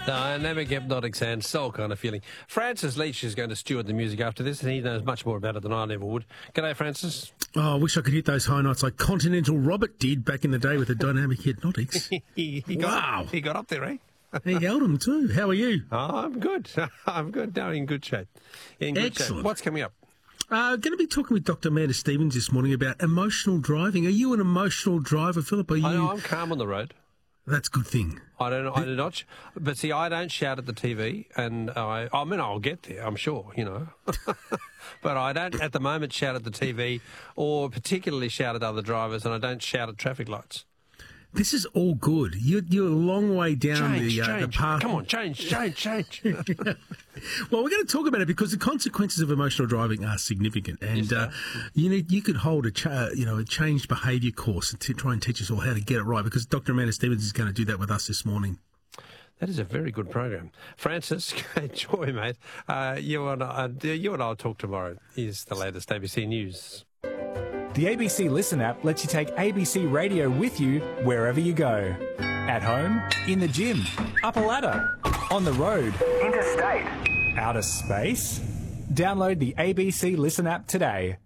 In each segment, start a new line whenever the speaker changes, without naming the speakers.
Dynamic hypnotic sand, soul kind of feeling. Francis Leach is going to steward the music after this, and he knows much more about it than I ever would. G'day, Francis.
Oh, I wish I could hit those high notes like Continental Robert did back in the day with the Dynamic Hypnotics.
He got up there, eh?
He held them too. How are you?
Oh, I'm good. I'm good. Now in good shape.
Excellent.
What's coming up?
Going to be talking with Dr. Amanda Stevens this morning about emotional driving. Are you an emotional driver, Philip? Are you...
I know, I'm calm on the road.
That's a good thing.
I do not. But see, I don't shout at the TV, and I mean, I'll get there, I'm sure, you know. But I don't, at the moment, shout at the TV or particularly shout at other drivers, and I don't shout at traffic lights.
This is all good. You're a long way down the path.
Come on, change.
Well, we're going to talk about it because the consequences of emotional driving are significant, and you could hold a changed behaviour course to try and teach us all how to get it right. Because Dr. Amanda Stevens is going to do that with us this morning.
That is a very good program, Francis. Enjoy, mate. You and I'll talk tomorrow. Is the latest ABC News.
The ABC Listen app lets you take ABC Radio with you wherever you go. At home, in the gym, up a ladder, on the road, interstate, outer space. Download the ABC Listen app today.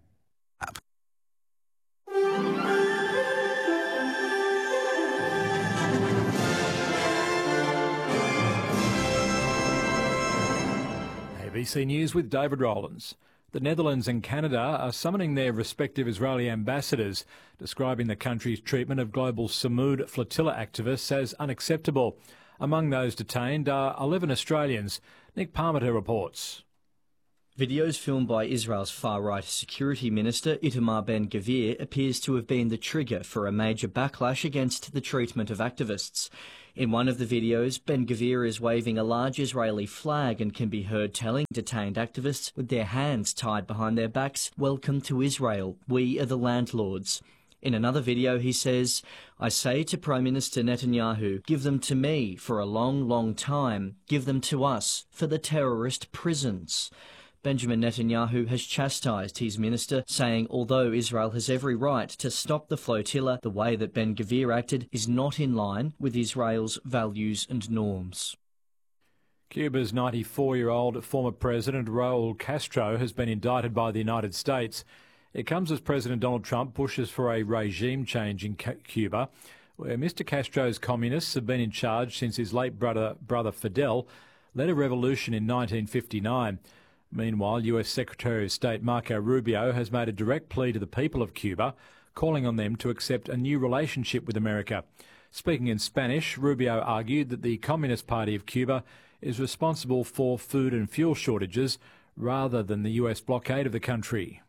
ABC News with David Rowlands. The Netherlands and Canada are summoning their respective Israeli ambassadors, describing the country's treatment of global Samud flotilla activists as unacceptable. Among those detained are 11 Australians. Nick Parmenter reports.
Videos filmed by Israel's far-right security minister Itamar Ben-Gvir appears to have been the trigger for a major backlash against the treatment of activists. In one of the videos, Ben-Gvir is waving a large Israeli flag and can be heard telling detained activists with their hands tied behind their backs, "Welcome to Israel. We are the landlords." In another video, he says, "I say to Prime Minister Netanyahu, give them to me for a long, long time. Give them to us for the terrorist prisons." Benjamin Netanyahu has chastised his minister, saying although Israel has every right to stop the flotilla, the way that Ben-Gvir acted is not in line with Israel's values and norms.
Cuba's 94-year-old former president Raul Castro has been indicted by the United States. It comes as President Donald Trump pushes for a regime change in Cuba, where Mr. Castro's communists have been in charge since his late brother Fidel led a revolution in 1959. Meanwhile, US Secretary of State Marco Rubio has made a direct plea to the people of Cuba, calling on them to accept a new relationship with America. Speaking in Spanish, Rubio argued that the Communist Party of Cuba is responsible for food and fuel shortages rather than the US blockade of the country.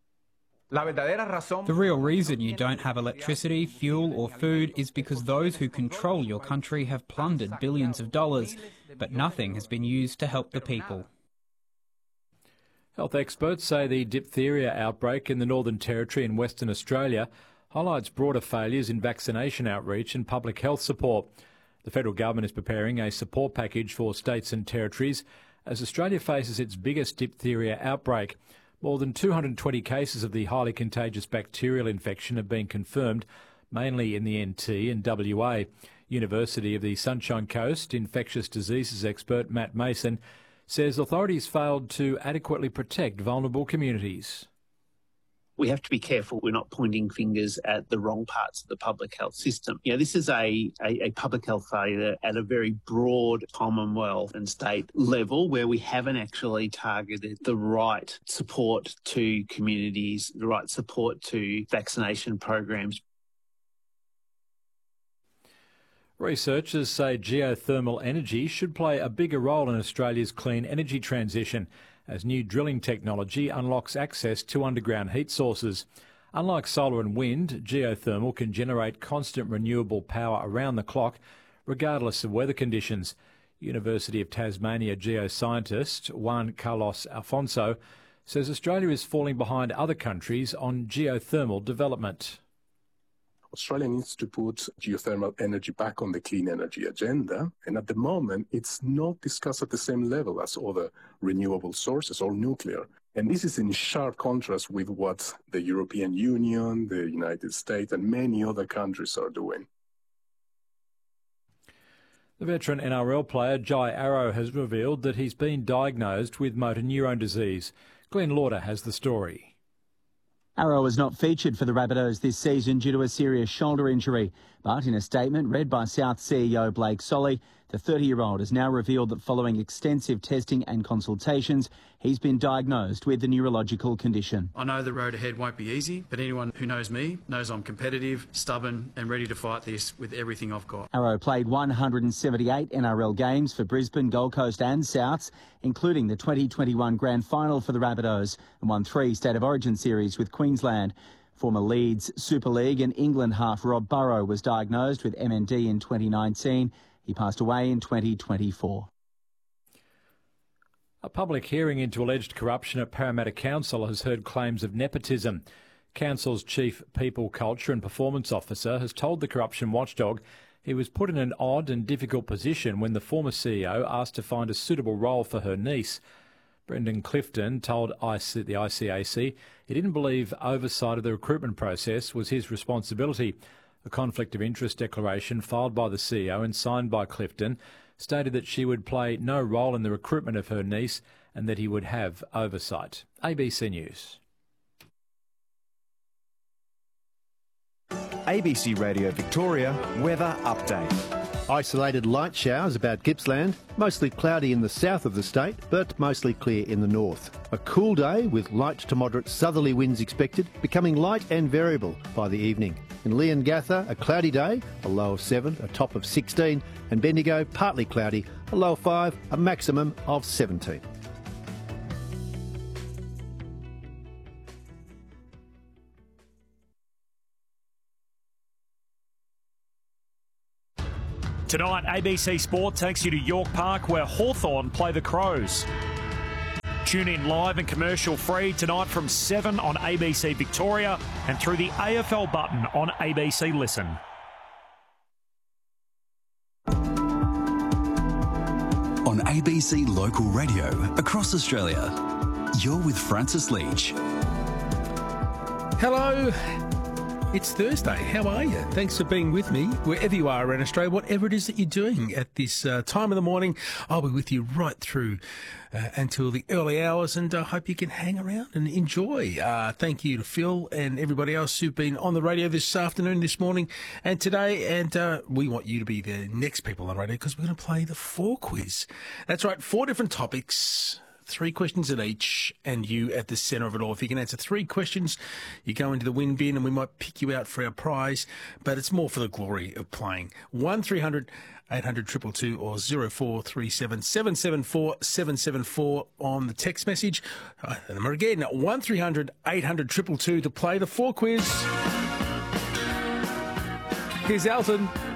The real reason you don't have electricity, fuel or food is because those who control your country have plundered billions of dollars, but nothing has been used to help the people.
Health experts say the diphtheria outbreak in the Northern Territory in Western Australia highlights broader failures in vaccination outreach and public health support. The federal government is preparing a support package for states and territories as Australia faces its biggest diphtheria outbreak. More than 220 cases of the highly contagious bacterial infection have been confirmed, mainly in the NT and WA. University of the Sunshine Coast infectious diseases expert Matt Mason says authorities failed to adequately protect vulnerable communities.
We have to be careful we're not pointing fingers at the wrong parts of the public health system. You know, this is a public health failure at a very broad Commonwealth and state level where we haven't actually targeted the right support to communities, the right support to vaccination programs.
Researchers say geothermal energy should play a bigger role in Australia's clean energy transition as new drilling technology unlocks access to underground heat sources. Unlike solar and wind, geothermal can generate constant renewable power around the clock, regardless of weather conditions. University of Tasmania geoscientist Juan Carlos Alfonso says Australia is falling behind other countries on geothermal development.
Australia needs to put geothermal energy back on the clean energy agenda, and at the moment it's not discussed at the same level as other renewable sources or nuclear. And this is in sharp contrast with what the European Union, the United States and many other countries are doing.
The veteran NRL player Jai Arrow has revealed that he's been diagnosed with motor neurone disease. Glenn Lauder has the story.
Arrow was not featured for the Rabbitohs this season due to a serious shoulder injury. But in a statement read by South CEO Blake Solly, the 30-year-old has now revealed that following extensive testing and consultations, he's been diagnosed with the neurological condition.
I know the road ahead won't be easy, but anyone who knows me knows I'm competitive, stubborn and ready to fight this with everything I've got.
Arrow played 178 NRL games for Brisbane, Gold Coast and Souths, including the 2021 Grand Final for the Rabbitohs, and won 3 State of Origin series with Queensland. Former Leeds, Super League and England half Rob Burrow was diagnosed with MND in 2019. He passed away in 2024.
A public hearing into alleged corruption at Parramatta Council has heard claims of nepotism. Council's Chief People, Culture and Performance Officer has told the corruption watchdog he was put in an odd and difficult position when the former CEO asked to find a suitable role for her niece. Brendan Clifton told the ICAC he didn't believe oversight of the recruitment process was his responsibility. A conflict of interest declaration filed by the CEO and signed by Clifton stated that she would play no role in the recruitment of her niece and that he would have oversight. ABC News.
ABC Radio Victoria weather update.
Isolated light showers about Gippsland, mostly cloudy in the south of the state, but mostly clear in the north. A cool day with light to moderate southerly winds expected, becoming light and variable by the evening. In Leongatha, a cloudy day, a low of 7, a top of 16, and Bendigo, partly cloudy, a low of 5, a maximum of 17.
Tonight, ABC Sport takes you to York Park where Hawthorn play the Crows. Tune in live and commercial free tonight from 7 on ABC Victoria and through the AFL button on ABC Listen.
On ABC Local Radio across Australia, you're with Francis Leach.
Hello. It's Thursday. How are you? Thanks for being with me wherever you are around Australia, whatever it is that you're doing at this time of the morning. I'll be with you right through until the early hours, and I hope you can hang around and enjoy. Thank you to Phil and everybody else who've been on the radio this afternoon, this morning and today, and we want you to be the next people on the radio because we're going to play the 4 quiz. That's right, 4 different topics. 3 questions at each, and you at the centre of it all. If you can answer 3 questions, you go into the win bin, and we might pick you out for our prize, but it's more for the glory of playing. 1300 800 222 or 0437 774 774 on the text message. The number again, 1300 800 222 to play the 4 quiz. Here's Elton.